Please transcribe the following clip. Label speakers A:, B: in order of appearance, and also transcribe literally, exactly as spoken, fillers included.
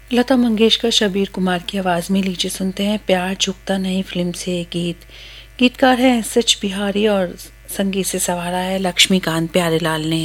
A: लता मंगेशकर, शब्बीर कुमार की आवाज में लीजिए सुनते हैं प्यार झुकता नहीं फिल्म से ये गीत। गीतकार हैं एस एच बिहारी और संगीत से संवारा है लक्ष्मीकांत प्यारेलाल ने।